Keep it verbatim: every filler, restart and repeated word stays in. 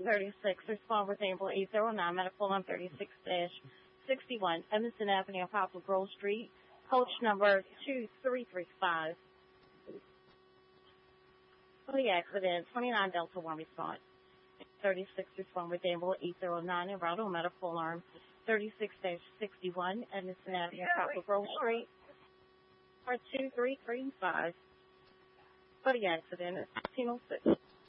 thirty-six, respond with Amber eight zero nine, medical on thirty-six sixty-one, Evanston Avenue, Poplar Grove Street, coach number two three three five. For the accident, twenty-nine Delta one response. thirty-six, respond with Amber eight zero nine, en route on medical alarm thirty-six sixty-one, Evanston Avenue, Poplar Grove Street, or two three three five. For the accident, fifteen oh six.